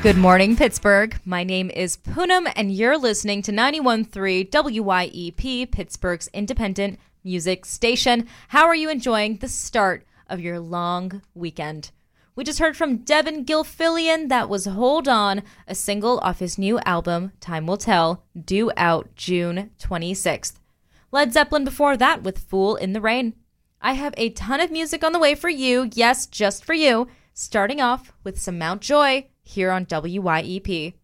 Good morning, Pittsburgh. My name is Poonam, and you're listening to 91.3 WYEP, Pittsburgh's independent music station. How are you enjoying the start of your long weekend? We just heard from Devin Gilfillian. That was Hold On, a single off his new album, Time Will Tell, due out June 26th. Led Zeppelin before that with Fool in the Rain. I have a ton of music on the way for you, yes, just for you, starting off with some Mount Joy here on WYEP.